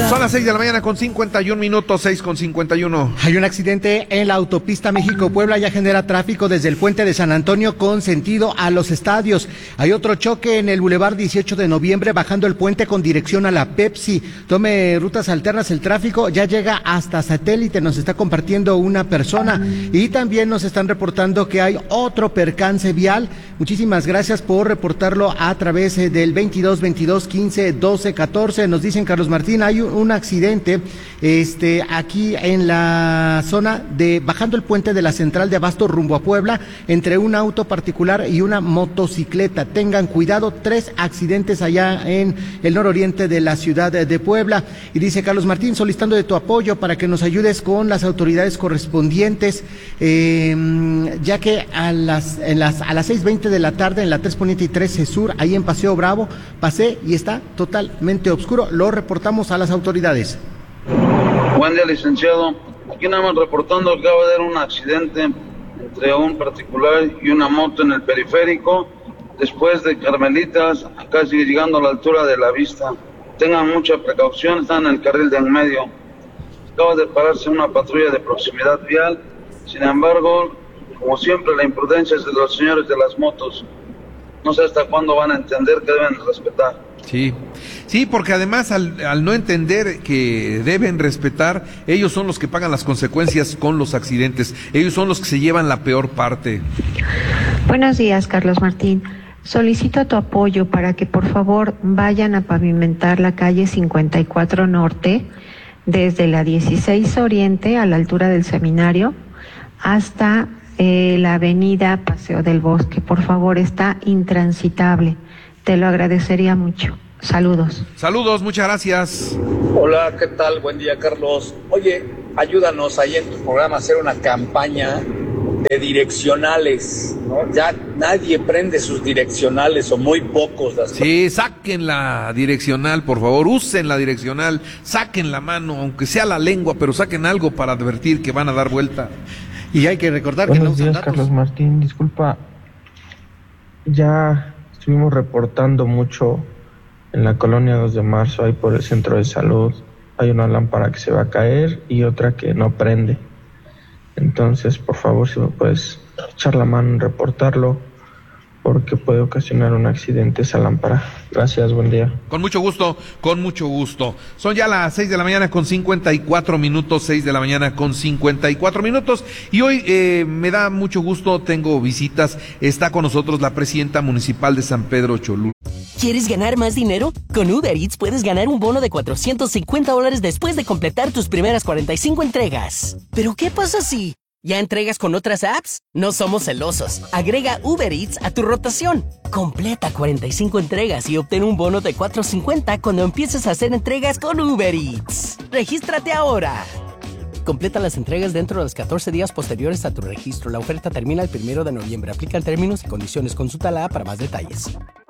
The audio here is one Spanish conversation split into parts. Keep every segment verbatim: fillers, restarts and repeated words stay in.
Son las seis de la mañana con cincuenta y un minutos, seis con cincuenta y uno. Hay un accidente en la autopista México-Puebla, ya genera tráfico desde el puente de San Antonio con sentido a los estadios. Hay otro choque en el Boulevard dieciocho de noviembre, bajando el puente con dirección a la Pepsi. Tome rutas alternas, el tráfico ya llega hasta Satélite, nos está compartiendo una persona. Y también nos están reportando que hay otro percance vial. Muchísimas gracias por reportarlo a través del veintidós, veintidós, quince, doce, catorce. Nos dicen, Carlos Martín, hay un accidente este aquí en la zona de bajando el puente de la central de Abasto rumbo a Puebla, entre un auto particular y una motocicleta. Tengan cuidado, tres accidentes allá en el nororiente de la ciudad de Puebla. Y dice Carlos Martín, solicitando de tu apoyo para que nos ayudes con las autoridades correspondientes, eh, ya que a las, en las a las seis veinte de la tarde en la tres Poniente y trece Sur, ahí en Paseo Bravo, pasé y está totalmente oscuro. Lo reportamos a las autoridades. Buen día, licenciado. Aquí nada más reportando que acaba de haber un accidente entre un particular y una moto en el periférico, después de Carmelitas, casi llegando a la altura de la Vista. Tengan mucha precaución, están en el carril de en medio. Acaba de pararse una patrulla de proximidad vial, sin embargo, como siempre, la imprudencia es de los señores de las motos. No sé hasta cuándo van a entender que deben respetar. Sí, sí, porque además al, al no entender que deben respetar, ellos son los que pagan las consecuencias con los accidentes, ellos son los que se llevan la peor parte. Buenos días, Carlos Martín. Solicito tu apoyo para que por favor vayan a pavimentar la calle cincuenta y cuatro Norte, desde la dieciséis Oriente a la altura del Seminario hasta eh, la avenida Paseo del Bosque. Por favor, está intransitable. Te lo agradecería mucho. Saludos. Saludos, muchas gracias. Hola, ¿qué tal? Buen día, Carlos. Oye, ayúdanos ahí en tu programa a hacer una campaña de direccionales, ¿no? Ya nadie prende sus direccionales o muy pocos. Las sí, saquen la direccional, por favor, usen la direccional, saquen la mano, aunque sea la lengua, pero saquen algo para advertir que van a dar vuelta. Y hay que recordar Buenos que no usan días, datos. Carlos Martín, disculpa, ya estuvimos reportando mucho en la colonia dos de marzo, ahí por el centro de salud, hay una lámpara que se va a caer y otra que no prende. Entonces, por favor, si me puedes echar la mano en reportarlo, porque puede ocasionar un accidente esa lámpara. Gracias, buen día. Con mucho gusto, con mucho gusto. Son ya las seis de la mañana con cincuenta y cuatro minutos, seis de la mañana con cincuenta y cuatro minutos. Y hoy eh, me da mucho gusto, tengo visitas. Está con nosotros la presidenta municipal de San Pedro Cholula. ¿Quieres ganar más dinero? Con Uber Eats puedes ganar un bono de cuatrocientos cincuenta dólares después de completar tus primeras cuarenta y cinco entregas. ¿Pero qué pasa si ya entregas con otras apps? No somos celosos. Agrega Uber Eats a tu rotación. Completa cuarenta y cinco entregas y obtén un bono de cuatrocientos cincuenta cuando empieces a hacer entregas con Uber Eats. ¡Regístrate ahora! Completa las entregas dentro de los catorce días posteriores a tu registro. La oferta termina el primero de noviembre. Aplican términos y condiciones. Consulta la app para más detalles.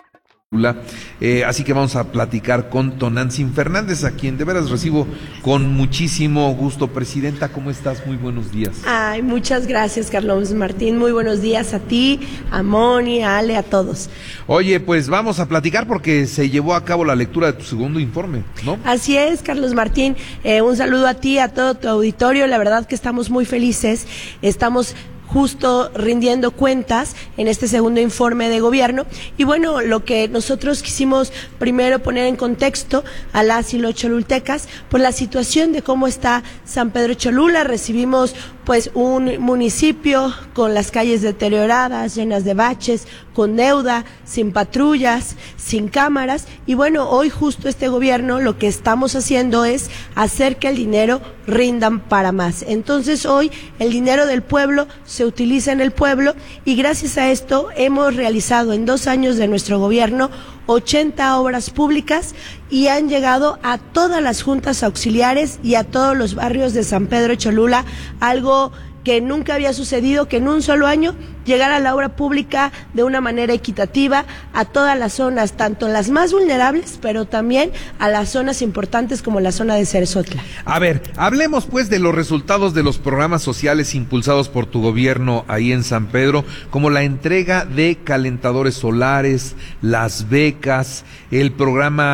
Eh, así que vamos a platicar con Tonantzin Fernández, a quien de veras recibo con muchísimo gusto. Presidenta, ¿cómo estás? Muy buenos días. Ay, muchas gracias, Carlos Martín. Muy buenos días a ti, a Moni, a Ale, a todos. Oye, pues vamos a platicar porque se llevó a cabo la lectura de tu segundo informe, ¿no? Así es, Carlos Martín. Eh, un saludo a ti, a todo tu auditorio. La verdad que estamos muy felices. Estamos justo rindiendo cuentas en este segundo informe de gobierno. Y bueno, lo que nosotros quisimos primero poner en contexto a las y los cholultecas por la situación de cómo está San Pedro Cholula. Recibimos pues un municipio con las calles deterioradas, llenas de baches, con deuda, sin patrullas, sin cámaras. Y bueno, hoy justo este gobierno lo que estamos haciendo es hacer que el dinero rindan para más. Entonces hoy el dinero del pueblo se utiliza en el pueblo y gracias a esto hemos realizado en dos años de nuestro gobierno ochenta obras públicas y han llegado a todas las juntas auxiliares y a todos los barrios de San Pedro Cholula, algo que nunca había sucedido, que en un solo año llegara la obra pública de una manera equitativa a todas las zonas, tanto las más vulnerables, pero también a las zonas importantes como la zona de Ceresotla. A ver, hablemos pues de los resultados de los programas sociales impulsados por tu gobierno ahí en San Pedro, como la entrega de calentadores solares, las becas, el programa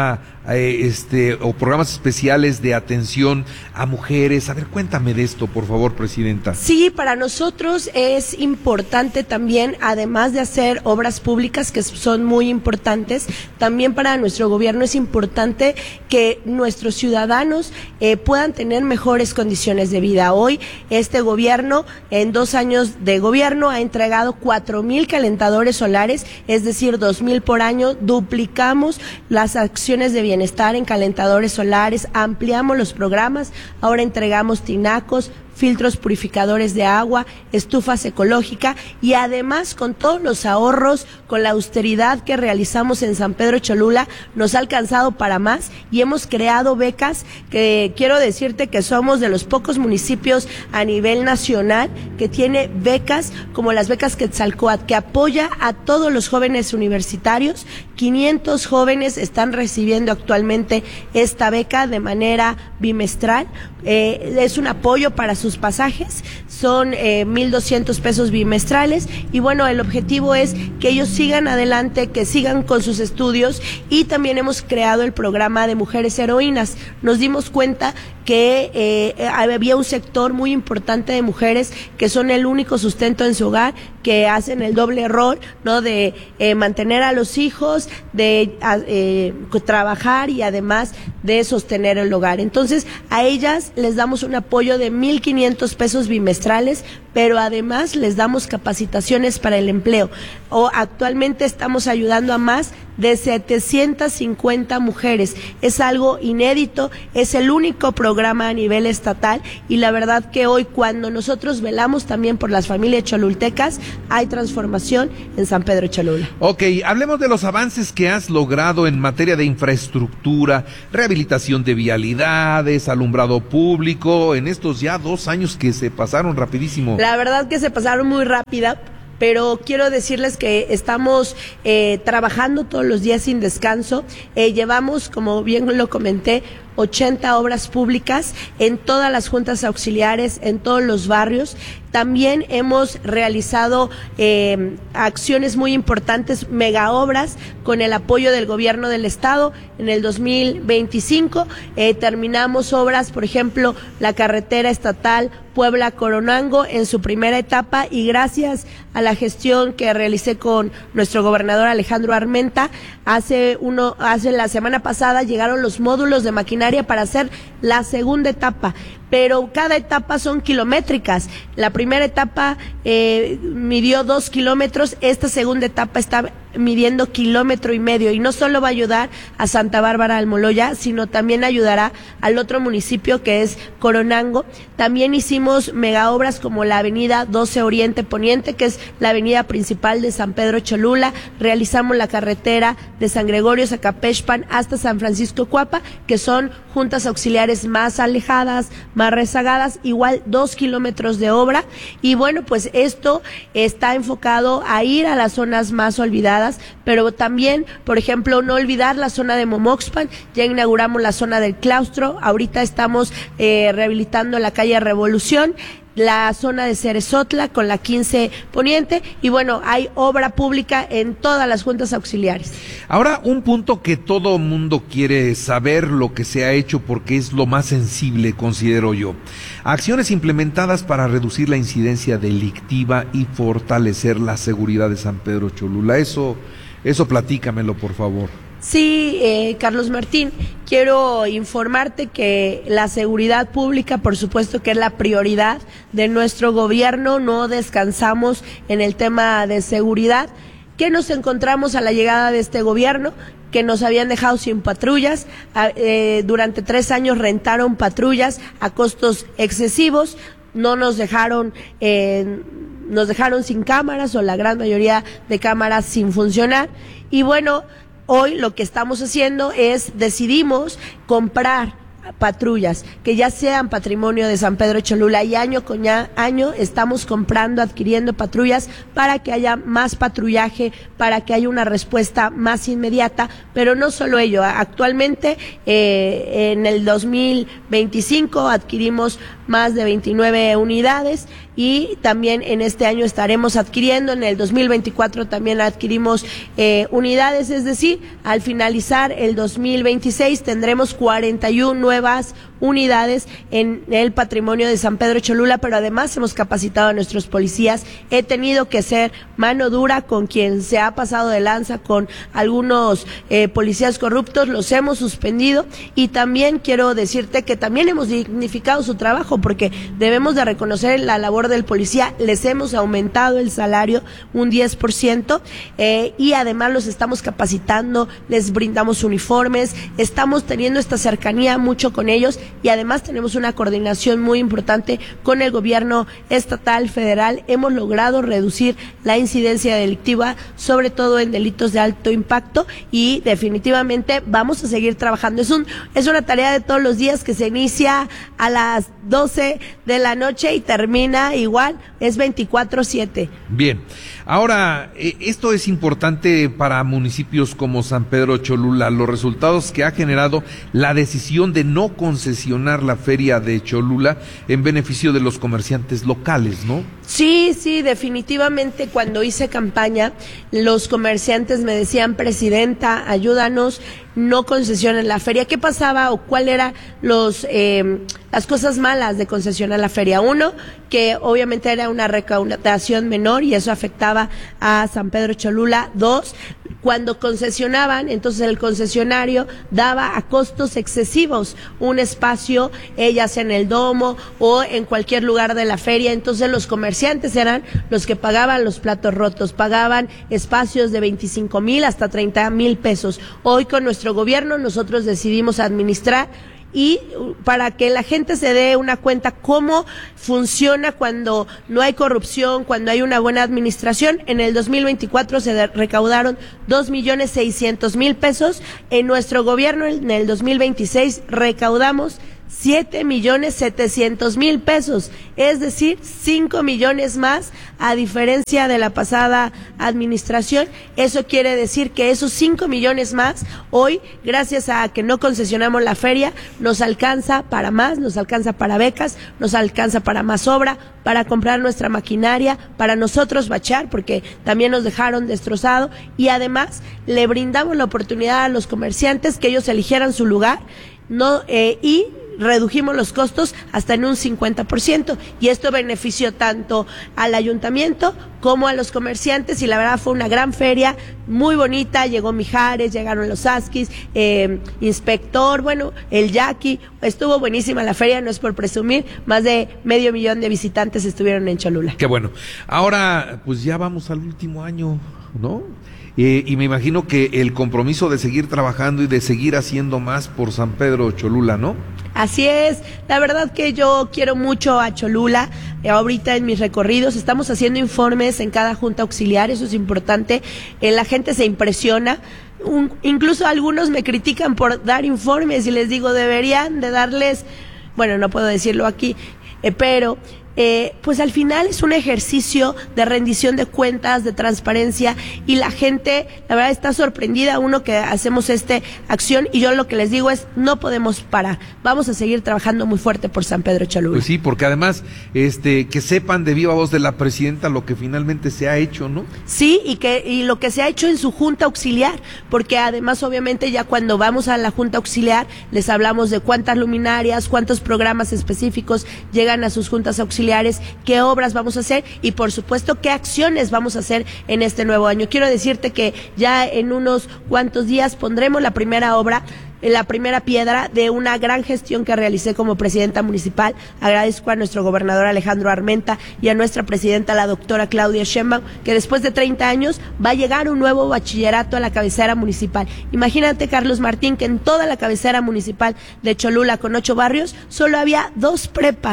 eh, este, o programas especiales de atención a mujeres. A ver, cuéntame de esto, por favor, Presidenta. Sí, para nosotros es importante también, además de hacer obras públicas que son muy importantes, también para nuestro gobierno es importante que nuestros ciudadanos eh, puedan tener mejores condiciones de vida. Hoy este gobierno, en dos años de gobierno, ha entregado cuatro mil calentadores solares, es decir, dos mil por año. Duplicamos las acciones de bienestar en calentadores solares, ampliamos los programas, ahora entregamos tinacos, filtros purificadores de agua, estufas ecológicas y además con todos los ahorros, con la austeridad que realizamos en San Pedro Cholula, nos ha alcanzado para más y hemos creado becas que quiero decirte que somos de los pocos municipios a nivel nacional que tiene becas como las becas Quetzalcóatl, que apoya a todos los jóvenes universitarios. quinientos jóvenes están recibiendo actualmente esta beca de manera bimestral. Eh, es un apoyo para sus pasajes, son eh, mil doscientos pesos bimestrales y bueno, el objetivo es que ellos sigan adelante, que sigan con sus estudios y también hemos creado el programa de mujeres heroínas. Nos dimos cuenta que eh, había un sector muy importante de mujeres que son el único sustento en su hogar, que hacen el doble error, ¿no? De eh, mantener a los hijos, de eh, trabajar y además de sostener el hogar. Entonces, a ellas les damos un apoyo de mil quinientos pesos bimestrales, pero además les damos capacitaciones para el empleo. O actualmente estamos ayudando a más de setecientas cincuenta mujeres. Es algo inédito, es el único programa a nivel estatal y la verdad que hoy cuando nosotros velamos también por las familias cholultecas, hay transformación en San Pedro Cholula. Ok, hablemos de los avances que has logrado en materia de infraestructura, rehabilitación de vialidades, alumbrado público, en estos ya dos años que se pasaron rapidísimo. La verdad que se pasaron muy rápida, pero quiero decirles que estamos eh, trabajando todos los días sin descanso. Eh, llevamos, como bien lo comenté, ochenta obras públicas en todas las juntas auxiliares, en todos los barrios. También hemos realizado eh, acciones muy importantes, mega obras, con el apoyo del gobierno del estado. En el dos mil veinticinco eh, terminamos obras, por ejemplo, la carretera estatal Puebla-Coronango en su primera etapa y gracias a la gestión que realicé con nuestro gobernador Alejandro Armenta, hace uno, hace la semana pasada llegaron los módulos de maquinaria para hacer la segunda etapa, pero cada etapa son kilométricas. La primera etapa eh, midió dos kilómetros, esta segunda etapa está midiendo kilómetro y medio y no solo va a ayudar a Santa Bárbara Almoloya, sino también ayudará al otro municipio que es Coronango. También hicimos mega obras como la avenida doce Oriente Poniente, que es la avenida principal de San Pedro Cholula. Realizamos la carretera de San Gregorio Zacapexpan hasta San Francisco Cuapa, que son juntas auxiliares más alejadas, más rezagadas, igual dos kilómetros de obra. Y bueno, pues esto está enfocado a ir a las zonas más olvidadas, pero también, por ejemplo, no olvidar la zona de Momoxpan. Ya inauguramos la zona del claustro, ahorita estamos eh, rehabilitando la calle Revolución, la zona de Cerezotla con la quince Poniente y bueno, hay obra pública en todas las juntas auxiliares. Ahora, un punto que todo mundo quiere saber lo que se ha hecho porque es lo más sensible, considero yo. Acciones implementadas para reducir la incidencia delictiva y fortalecer la seguridad de San Pedro Cholula. Eso, eso platícamelo, por favor. Sí, eh, Carlos Martín, quiero informarte que la seguridad pública, por supuesto que es la prioridad de nuestro gobierno, no descansamos en el tema de seguridad. ¿Qué nos encontramos a la llegada de este gobierno? Que nos habían dejado sin patrullas, eh, durante tres años rentaron patrullas a costos excesivos, no nos dejaron... Eh, nos dejaron sin cámaras o la gran mayoría de cámaras sin funcionar y bueno, hoy lo que estamos haciendo es, decidimos comprar patrullas que ya sean patrimonio de San Pedro Cholula y año con año estamos comprando, adquiriendo patrullas para que haya más patrullaje, para que haya una respuesta más inmediata, pero no solo ello, actualmente eh, en el dos mil veinticinco adquirimos más de veintinueve unidades, y también en este año estaremos adquiriendo, en el dos mil veinticuatro también adquirimos eh, unidades, es decir, al finalizar el dos mil veintiséis tendremos cuarenta y una nuevas unidades en el patrimonio de San Pedro Cholula, pero además hemos capacitado a nuestros policías. He tenido que ser mano dura con quien se ha pasado de lanza, con algunos eh, policías corruptos, los hemos suspendido, y también quiero decirte que también hemos dignificado su trabajo, porque debemos de reconocer la labor del policía. Les hemos aumentado el salario un diez por ciento eh, y además los estamos capacitando, les brindamos uniformes, estamos teniendo esta cercanía mucho con ellos, y además tenemos una coordinación muy importante con el gobierno estatal, federal. Hemos logrado reducir la incidencia delictiva, sobre todo en delitos de alto impacto, y definitivamente vamos a seguir trabajando. Es un es una tarea de todos los días, que se inicia a las doce de la noche y termina igual, es veinticuatro siete. Bien, ahora, eh, esto es importante para municipios como San Pedro Cholula, los resultados que ha generado la decisión de no concesionar la feria de Cholula en beneficio de los comerciantes locales, ¿no? Sí, sí, definitivamente cuando hice campaña, los comerciantes me decían: presidenta, ayúdanos, no concesionen la feria. ¿Qué pasaba o cuál era los eh, las cosas malas de concesionar la feria? Uno, que obviamente era una recaudación menor y eso afectaba a San Pedro Cholula. Dos, cuando concesionaban, entonces el concesionario daba a costos excesivos un espacio, eh, ya sea en el domo o en cualquier lugar de la feria. Entonces los comerciantes eran los que pagaban los platos rotos, pagaban espacios de veinticinco mil hasta treinta mil pesos. Hoy con nuestro gobierno nosotros decidimos administrar, y para que la gente se dé una cuenta cómo funciona cuando no hay corrupción, cuando hay una buena administración, en el dos mil veinticuatro se recaudaron dos millones seiscientos mil pesos. En nuestro gobierno, en el dos mil veintiséis, recaudamos siete millones setecientos mil pesos, es decir, cinco millones más a diferencia de la pasada administración. Eso quiere decir que esos cinco millones más, hoy, gracias a que no concesionamos la feria, nos alcanza para más, nos alcanza para becas, nos alcanza para más obra, para comprar nuestra maquinaria, para nosotros bachar, porque también nos dejaron destrozado, y además le brindamos la oportunidad a los comerciantes que ellos eligieran su lugar, no eh, y redujimos los costos hasta en un cincuenta por ciento, y esto benefició tanto al ayuntamiento como a los comerciantes, y la verdad fue una gran feria, muy bonita. Llegó Mijares, llegaron los Askis, eh, Inspector, bueno, el Jackie, estuvo buenísima la feria, no es por presumir, más de medio millón de visitantes estuvieron en Cholula. Qué bueno. Ahora, pues ya vamos al último año, ¿no? Eh, y me imagino que el compromiso de seguir trabajando y de seguir haciendo más por San Pedro Cholula, ¿no? Así es, la verdad que yo quiero mucho a Cholula. Eh, ahorita en mis recorridos estamos haciendo informes en cada junta auxiliar, eso es importante. Eh, la gente se impresiona. Un, incluso algunos me critican por dar informes y les digo, deberían de darles, bueno, no puedo decirlo aquí, eh, pero eh, pues al final es un ejercicio de rendición de cuentas, de transparencia, y la gente, la verdad, está sorprendida, uno, que hacemos esta acción, y yo lo que les digo es, no podemos parar, vamos a seguir trabajando muy fuerte por San Pedro Cholula. Pues sí, porque además, este, que sepan de viva voz de la presidenta lo que finalmente se ha hecho, ¿no? Sí, y que y lo que se ha hecho en su junta auxiliar, porque además, obviamente, ya cuando vamos a la junta auxiliar, les hablamos de cuántas luminarias, cuántos programas específicos llegan a sus juntas auxiliares, qué obras vamos a hacer y, por supuesto, qué acciones vamos a hacer en este nuevo año. Quiero decirte que ya en unos cuantos días pondremos la primera obra, la primera piedra de una gran gestión que realicé como presidenta municipal. Agradezco a nuestro gobernador Alejandro Armenta y a nuestra presidenta, la doctora Claudia Sheinbaum, que después de treinta años va a llegar un nuevo bachillerato a la cabecera municipal. Imagínate, Carlos Martín, que en toda la cabecera municipal de Cholula, con ocho barrios, solo había dos prepas,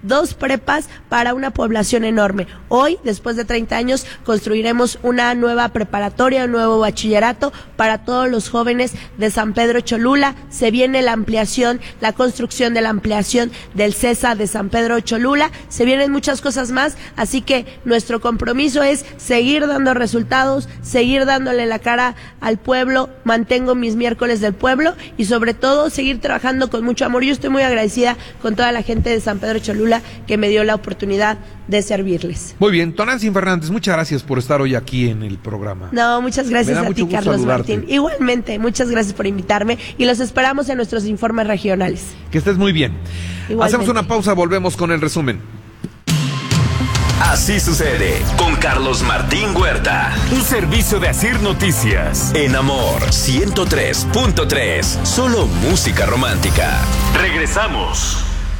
dos prepas para una población enorme. Hoy, después de treinta años, construiremos una nueva preparatoria, un nuevo bachillerato para todos los jóvenes de San Pedro Cholula. Se viene la ampliación, la construcción de la ampliación del CESA de San Pedro Cholula. Se vienen muchas cosas más, así que nuestro compromiso es seguir dando resultados, seguir dándole la cara al pueblo. Mantengo mis miércoles del pueblo y sobre todo seguir trabajando con mucho amor. Yo estoy muy agradecida con toda la gente de San Pedro Cholula que me dio la oportunidad de servirles. Muy bien, Tonantzin Fernández, muchas gracias por estar hoy aquí en el programa. No, muchas gracias a ti, Carlos Martín. Igualmente, muchas gracias por invitarme y los esperamos en nuestros informes regionales. Que estés muy bien. Igualmente. Hacemos una pausa, volvemos con el resumen. Así sucede con Carlos Martín Huerta. Un servicio de Asir Noticias. En Amor ciento tres punto tres. Solo música romántica. Regresamos.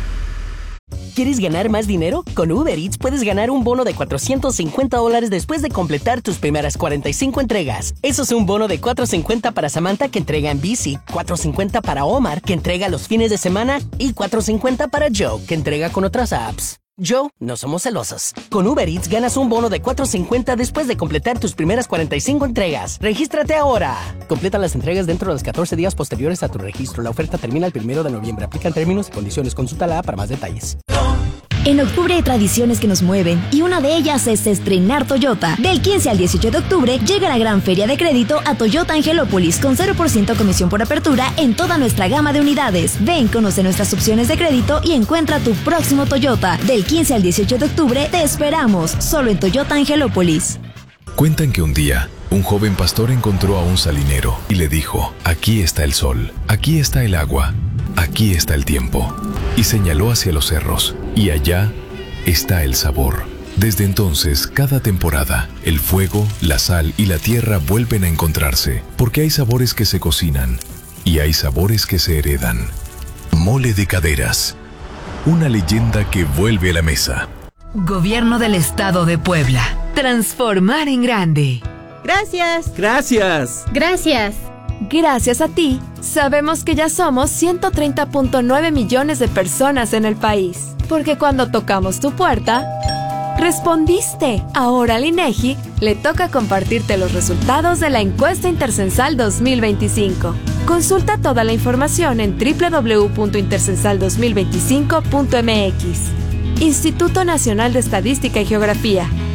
¿Quieres ganar más dinero? Con Uber Eats puedes ganar un bono de cuatrocientos cincuenta dólares después de completar tus primeras cuarenta y cinco entregas. Eso es un bono de cuatrocientos cincuenta para Samantha, que entrega en bici, cuatrocientos cincuenta para Omar, que entrega los fines de semana, y cuatrocientos cincuenta para Joe, que entrega con otras apps. Joe, no somos celosos. Con Uber Eats ganas un bono de cuatrocientos cincuenta después de completar tus primeras cuarenta y cinco entregas. ¡Regístrate ahora! Completa las entregas dentro de los catorce días posteriores a tu registro. La oferta termina el primero de noviembre. Aplican términos y condiciones. Consulta la app para más detalles. En octubre hay tradiciones que nos mueven y una de ellas es estrenar Toyota. Del quince al dieciocho de octubre llega la gran feria de crédito a Toyota Angelópolis con cero por ciento comisión por apertura en toda nuestra gama de unidades. Ven, conoce nuestras opciones de crédito y encuentra tu próximo Toyota. Del quince al dieciocho de octubre te esperamos, solo en Toyota Angelópolis. Cuentan que un día, un joven pastor encontró a un salinero y le dijo: aquí está el sol, aquí está el agua, aquí está el tiempo. Y señaló hacia los cerros, y allá está el sabor. Desde entonces, cada temporada, el fuego, la sal y la tierra vuelven a encontrarse, porque hay sabores que se cocinan y hay sabores que se heredan. Mole de Caderas, una leyenda que vuelve a la mesa. Gobierno del Estado de Puebla. Transformar en grande. Gracias. Gracias. Gracias. Gracias a ti, sabemos que ya somos ciento treinta punto nueve millones de personas en el país. Porque cuando tocamos tu puerta, respondiste. Ahora al INEGI le toca compartirte los resultados de la encuesta Intercensal dos mil veinticinco. Consulta toda la información en doble u doble u doble u punto intercensal dos mil veinticinco punto m x. Instituto Nacional de Estadística y Geografía.